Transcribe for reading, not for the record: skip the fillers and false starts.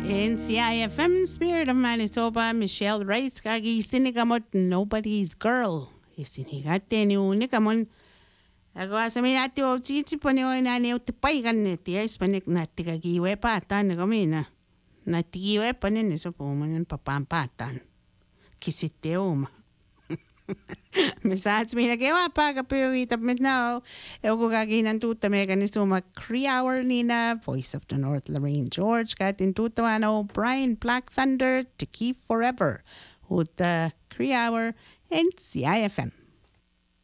In CIFM Spirit of Manitoba, Michelle Wright kagi sinigamot Nobody's Girl. Isinigate ni unikamon. Ako asami nati o chichi poni o nani o tipay ganiti ay spanik nati kagiwe patan kamina. Natigiwe panin so pumanan papampatan. Kisiteoma. Misats mina kewa pa kapiwi tapit na o. Ego kaginan tuta mega ni suma 3 hour nina Voice of the North Lorraine George katin tuta ano Brian Black Thunder to keep forever. Uta 3 hour and CIFM.